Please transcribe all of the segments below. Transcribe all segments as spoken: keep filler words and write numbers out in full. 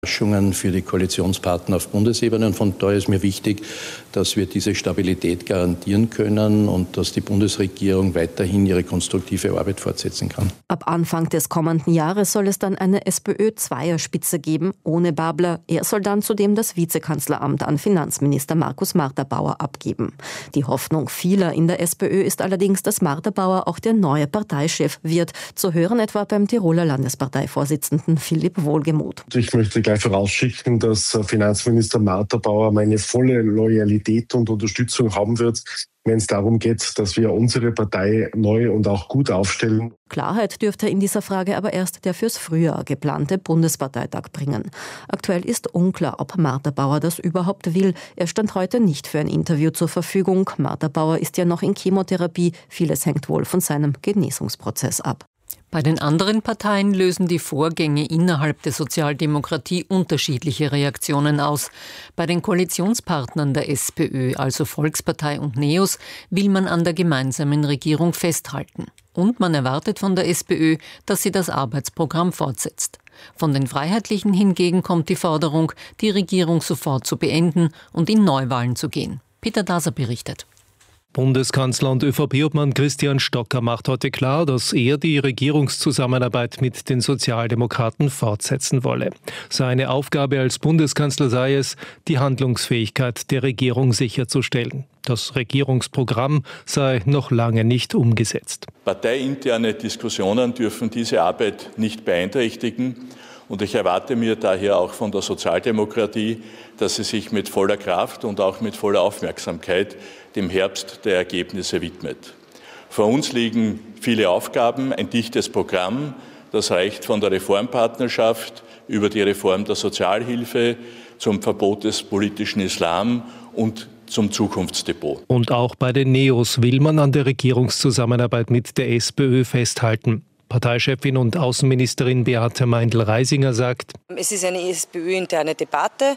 Für die Koalitionspartner auf Bundesebene. Und von daher ist mir wichtig, dass wir diese Stabilität garantieren können und dass die Bundesregierung weiterhin ihre konstruktive Arbeit fortsetzen kann. Ab Anfang des kommenden Jahres soll es dann eine SPÖ-Zweierspitze geben, ohne Babler. Er soll dann zudem das Vizekanzleramt an Finanzminister Markus Marter-Bauer abgeben. Die Hoffnung vieler in der SPÖ ist allerdings, dass Marter-Bauer auch der neue Parteichef wird. Zu hören etwa beim Tiroler Landesparteivorsitzenden Philipp Wohlgemuth. Ich möchte gleich vorausschicken, dass Finanzminister Marter-Bauer meine volle Loyalität und Unterstützung haben wird, wenn es darum geht, dass wir unsere Partei neu und auch gut aufstellen. Klarheit dürfte in dieser Frage aber erst der fürs Frühjahr geplante Bundesparteitag bringen. Aktuell ist unklar, ob Marter-Bauer das überhaupt will. Er stand heute nicht für ein Interview zur Verfügung. Marter-Bauer ist ja noch in Chemotherapie. Vieles hängt wohl von seinem Genesungsprozess ab. Bei den anderen Parteien lösen die Vorgänge innerhalb der Sozialdemokratie unterschiedliche Reaktionen aus. Bei den Koalitionspartnern der SPÖ, also Volkspartei und NEOS, will man an der gemeinsamen Regierung festhalten. Und man erwartet von der SPÖ, dass sie das Arbeitsprogramm fortsetzt. Von den Freiheitlichen hingegen kommt die Forderung, die Regierung sofort zu beenden und in Neuwahlen zu gehen. Peter Daser berichtet. Bundeskanzler und ÖVP-Obmann Christian Stocker macht heute klar, dass er die Regierungszusammenarbeit mit den Sozialdemokraten fortsetzen wolle. Seine Aufgabe als Bundeskanzler sei es, die Handlungsfähigkeit der Regierung sicherzustellen. Das Regierungsprogramm sei noch lange nicht umgesetzt. Parteiinterne Diskussionen dürfen diese Arbeit nicht beeinträchtigen. Und ich erwarte mir daher auch von der Sozialdemokratie, dass sie sich mit voller Kraft und auch mit voller Aufmerksamkeit dem Herbst der Ergebnisse widmet. Vor uns liegen viele Aufgaben, ein dichtes Programm, das reicht von der Reformpartnerschaft über die Reform der Sozialhilfe zum Verbot des politischen Islam und zum Zukunftsdepot. Und auch bei den NEOS will man an der Regierungszusammenarbeit mit der SPÖ festhalten. Parteichefin und Außenministerin Beate Meindl-Reisinger sagt: Es ist eine SPÖ-interne Debatte.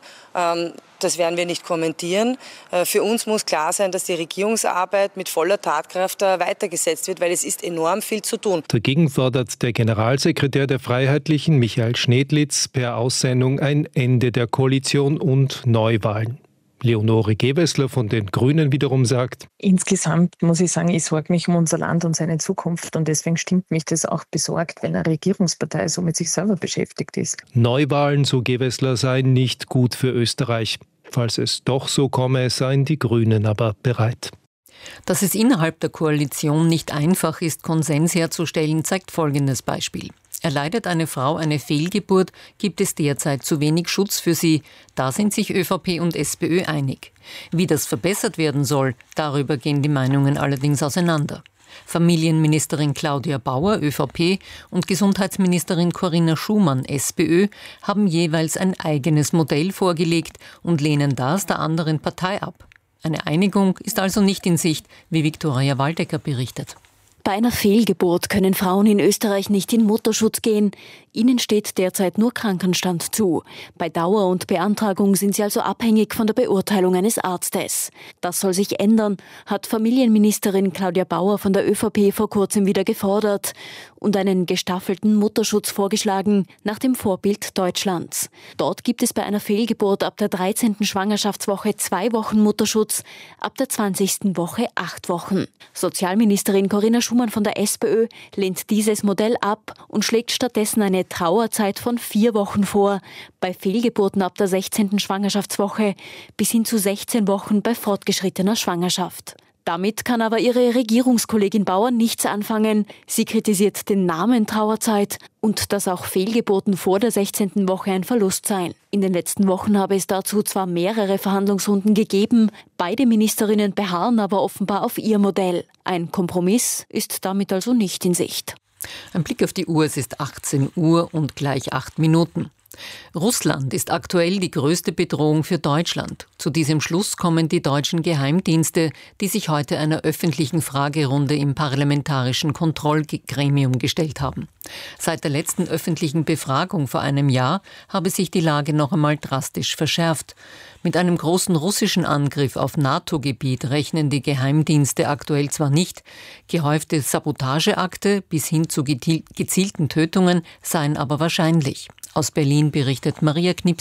Das werden wir nicht kommentieren. Für uns muss klar sein, dass die Regierungsarbeit mit voller Tatkraft weitergesetzt wird, weil es ist enorm viel zu tun. Dagegen fordert der Generalsekretär der Freiheitlichen, Michael Schnedlitz, per Aussendung ein Ende der Koalition und Neuwahlen. Leonore Gewessler von den Grünen wiederum sagt: Insgesamt muss ich sagen, ich sorge mich um unser Land und seine Zukunft und deswegen stimmt mich das auch besorgt, wenn eine Regierungspartei so mit sich selber beschäftigt ist. Neuwahlen, so Gewessler, seien nicht gut für Österreich. Falls es doch so komme, seien die Grünen aber bereit. Dass es innerhalb der Koalition nicht einfach ist, Konsens herzustellen, zeigt folgendes Beispiel. Erleidet eine Frau eine Fehlgeburt, gibt es derzeit zu wenig Schutz für sie. Da sind sich ÖVP und SPÖ einig. Wie das verbessert werden soll, darüber gehen die Meinungen allerdings auseinander. Familienministerin Claudia Bauer, ÖVP, und Gesundheitsministerin Corinna Schumann, SPÖ, haben jeweils ein eigenes Modell vorgelegt und lehnen das der anderen Partei ab. Eine Einigung ist also nicht in Sicht, wie Viktoria Waldecker berichtet. Bei einer Fehlgeburt können Frauen in Österreich nicht in Mutterschutz gehen. Ihnen steht derzeit nur Krankenstand zu. Bei Dauer und Beantragung sind sie also abhängig von der Beurteilung eines Arztes. Das soll sich ändern, hat Familienministerin Claudia Bauer von der ÖVP vor kurzem wieder gefordert und einen gestaffelten Mutterschutz vorgeschlagen, nach dem Vorbild Deutschlands. Dort gibt es bei einer Fehlgeburt ab der dreizehnten Schwangerschaftswoche zwei Wochen Mutterschutz, ab der zwanzigsten Woche acht Wochen. Sozialministerin Corinna Schumann von der SPÖ lehnt dieses Modell ab und schlägt stattdessen eine Trauerzeit von vier Wochen vor, bei Fehlgeburten ab der sechzehnten Schwangerschaftswoche bis hin zu sechzehn Wochen bei fortgeschrittener Schwangerschaft. Damit kann aber ihre Regierungskollegin Bauer nichts anfangen. Sie kritisiert den Namen Trauerzeit und dass auch Fehlgeburten vor der sechzehnten Woche ein Verlust seien. In den letzten Wochen habe es dazu zwar mehrere Verhandlungsrunden gegeben, beide Ministerinnen beharren aber offenbar auf ihr Modell. Ein Kompromiss ist damit also nicht in Sicht. Ein Blick auf die Uhr, es ist achtzehn Uhr und gleich acht Minuten. Russland ist aktuell die größte Bedrohung für Deutschland. Zu diesem Schluss kommen die deutschen Geheimdienste, die sich heute einer öffentlichen Fragerunde im Parlamentarischen Kontrollgremium gestellt haben. Seit der letzten öffentlichen Befragung vor einem Jahr habe sich die Lage noch einmal drastisch verschärft. Mit einem großen russischen Angriff auf NATO-Gebiet rechnen die Geheimdienste aktuell zwar nicht, gehäufte Sabotageakte bis hin zu gezielten Tötungen seien aber wahrscheinlich. Aus Berlin berichtet Maria Knips.